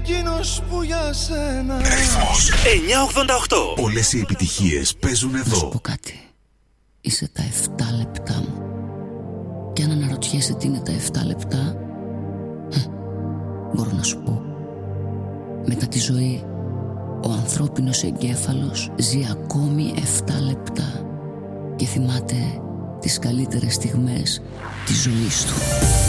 εκείνος που για σένα. Ρυθμός 988. Όλες οι επιτυχίες παίζουν εδώ. Να σου πω κάτι. Είσαι τα 7 λεπτά μου. Και αν αναρωτιέσαι τι είναι τα 7 λεπτά, μπορώ να σου πω. Μετά τη ζωή, ο ανθρώπινος εγκέφαλος ζει ακόμη 7 λεπτά και θυμάται τις καλύτερες στιγμές της ζωής του.